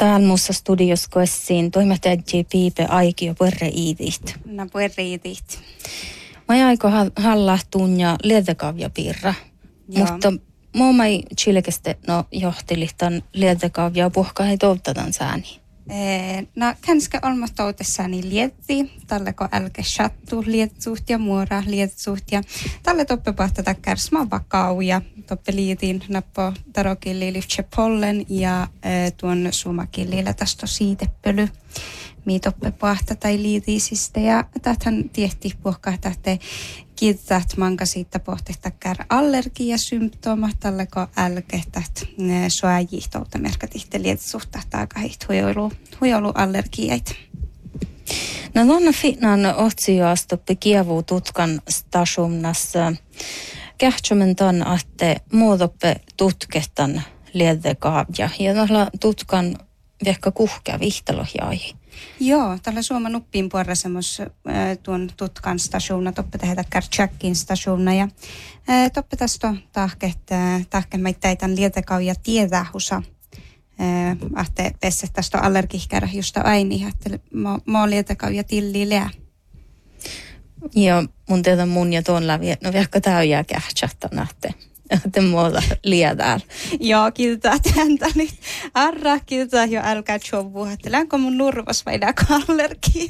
täällä muussa studiossa koessiin toimittajia Piipe Aikio puerreitit. No puerreitit. Mä aiko hallahtuun ja liedekavja piirra. Mutta muomai chilkestä johtilihtan liedekavja puhkaa ei toivotetaan sääni. No kanske olma toutessani lietti, talleko älke chattu lietsuht ja muora lietsuht ja talle toppe pahtata kärsma vakauja, toppe liitin nappo tarokilli lyhtsä pollen ja tuon sumakillillä tästä siitepöly. Mi toppe pahta tai liitiisistä ja tähän tiehti puhkaa tähte kiittää manka siitä pohtehtakään allergiasymptomat, talleko älkehtät soajihtoutta merkatihte lietsuhtahtaa aika huijoluallergiait. No tuonna finnan otsioastoppi kievuu tutkan stationnassa kähtsömen ton ahte muutoppe tutkehtan liedekaavja ja tuolla tutkan vehkä kuhkea vihtalohjaaji. Joo, tällä Suomen uppiin puolella semmos tuon tutkan stationna, toppe tehdä Kärtsäkin stationna ja toppe tästä tahkemaittaitan lietekauja tiedähusa. Ahte pesse tästä allergihkärä justa aini, että mä lietekauja tilli lää. Joo, mun teetä mun ja tuon läpi, no vehkä täyjää kähtsähtän ahte. Te muuta liedään. Joo, kiitetään häntä nyt. Arra, kiitetään jo älkää tjovua. Länkö mun nurvas vai länkö allergia?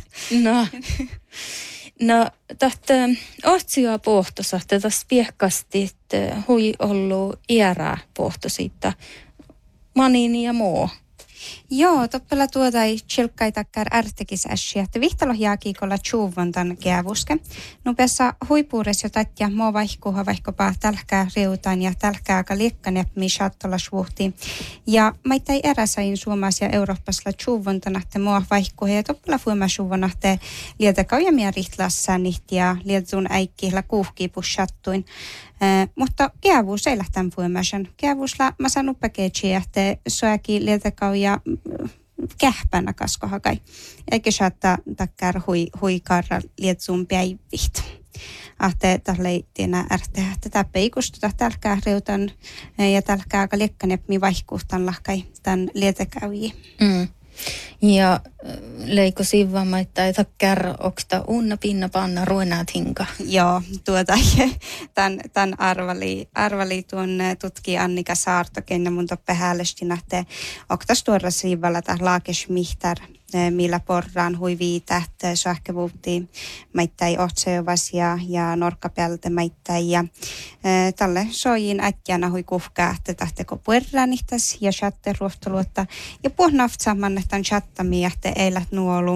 No, tähtä otsioa pohtosa, että tässä piehkasti, että hui ollut iärää pohto siitä manini ja muu. Joo, toppela tuota ei chilkkaitakkaan ärtekisässiä, että vihtalohjaakiikolla tjuuvon tämän käävuske. Nupeassa huipuures jo tatja muu vaihkuha vaikkapa tälkää riutaan ja tälkää aika liekkan ja mishattolla suhtiin. Ja maittai eräsain suomaisia Euroopassa tjuuvon tänahte muu vaihkuha ja toppela fuima suuvon ahte lietäkaujamia rihtlassaan ja lietsun äikkihla kuuhkii pushattuin. Mutta käävuus ei lähtään fuimaisen. Käävuusla mä saan uppakeetsiä, että soakin lietäkauja kähpänä kaskohakai. Eikä saattaa takkar huikarra lietsun päivihtä. Ahte tälle tienä ärteä, että täppä ikustuta tälkää reutan ja tälkää aika liekkan ja mi vaihkuuhtan lahkai tämän lietäkäyjiä. Ja leiko sivvamaita, että käroksta unna pinna panna ruenaat hinka. Joo, tämän arvali tuon tutkija Annika Saarto, kenne mun toppe häälestin, että oktas tuoda sivvalla tämä laakesmihtar, millä porraan hui viitä, että sähkövuutti maittai otsejovas ja norkkapäältä maittai. Ja tälle soijin äkkiänä hui kuhkaa, että tahteko puerraan ihtäs ja chatte ruohtoluotta. Ja puhun naftsaman, että on chattamia, että eilät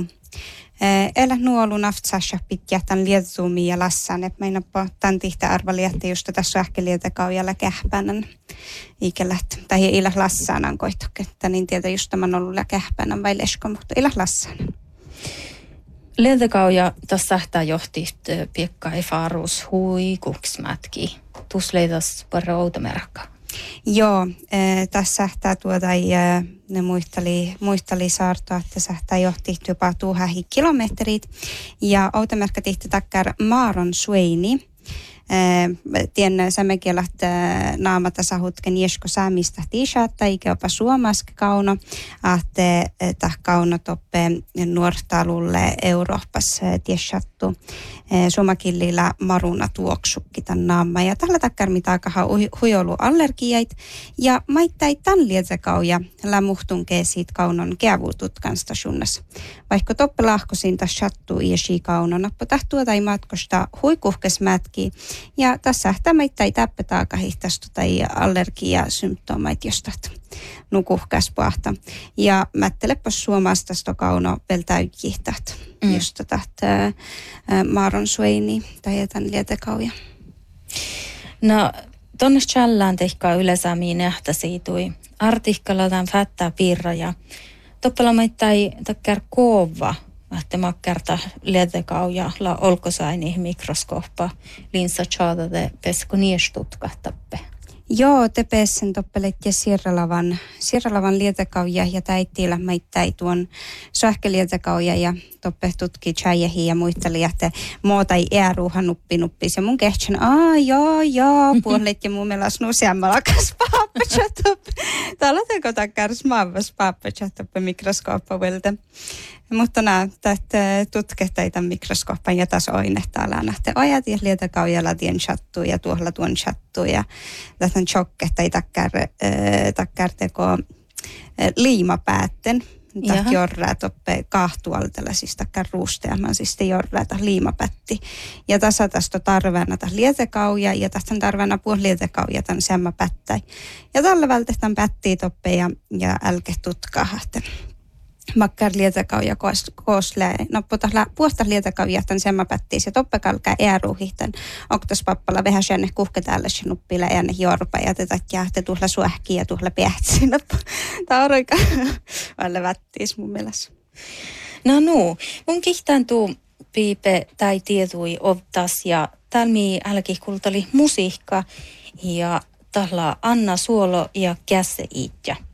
nuolu naftsassa pitkiä tämän lietsuumiin ja lassaan. Että meidän tämän tihtä arvali, että just tässä sähkölietäkaujalla kähpänän ikälät. Tai ilä lassaanan koittoketta, niin tietä just tämän ollut kähpänän vai lesko, mutta ilä lassaanan. Lietäkauja tässä sähtää johti piekka ei faarus hui kuksmätki. Tuus leitas parra outomerakka. Joo, tässä sähtää tuota ne muistali saartoa, että sähtää johti jopa 1000 kilometrit. Ja outomerkka tihti takkar Maaron Sueini. Tien sämekielat naamata sahutken jesko saamista tiisaatta, eikä jopa suomaske kauno, ahte kauno toppe nuortalulle Euroopassa tiesattu suomakillillä maruna tuoksukki tämän naama. Ja tällä takkar mitä aika huijolu allergiait ja maittai tämän lietäkauja lämuhtunkee siitä kaunon käävuututkan stationassa. Vaikka toppe lahkosin tässä sattuu iesi kaunon, nappo tahtua tai matkosta huikuhkesmätki. Ja tässä ei täppätääkä hihtaistu tai allergiasymptomait, josta nukuhkäs pahta. Ja mättelepäs suomasta sto kauno peltäykihtat, josta tahtaa Maaron Sueini tai jätän lietäkauja. No, tonne challään tehkaa yleensä miin nähtäsiitui. Artikkalla tämän fättää piirra ja toppela maittai takkär koova. Että makkarta lietäkauja la olkosaini mikroskooppa linsa chaadade pesko niestutkattappe. Joo, tepessen toppelet ja Sirralavan lietakauja ja täittiillä maittai tuon sähkölietakauja ja toppe tutki tjäjähi ja muisteli, että muuta ei ääruuhan nuppis. Ja mun kehtsin, joo, puolet ja mun mielestä nusiammalla kas paappachattop. Täällä teko takkaris maavas paappachattop mikroskooppavelta. Mutta että tutkettaita mikroskooppan ja taas oinehtaa nähtä ajat ja lietakaujalla tien chattu ja tuolla tuon chattu ja tähän chokkehtai takkar teko liimapäätten. Tähän jorraa toppe kahtualtella, siis takkar ruusteamaan, siis jorraa tähän liimapätti. Ja tässä tästä tarvana tähän lietakauja ja tästä tarvana puoli lietakauja tämän semma pättäi. Ja tällä vältetään pättiä toppe ja älke tutkaa. Makkar lietakauja kooslee. No puhta lietakauja tämän semma pättiä. Se toppe kalkaa ääruuhihten. Oktas pappala vähän jänne kuhke täällä nuppilla ja ne jorpa ja tätä jäätte tuhla suähki ja tuhla pähtsi. Tämä on aika vaille vättiis mun mielestä. No mun kihtään tuu piipe tai tietui ovtas ja tälmi älkikulta oli musiikka ja tällä Anna Suolo ja Kässe Iitja.